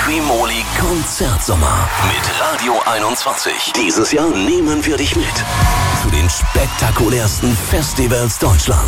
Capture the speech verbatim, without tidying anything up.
Primoly Konzertsommer mit Radio einundzwanzig. Dieses Jahr nehmen wir dich mit zu den spektakulärsten Festivals Deutschlands.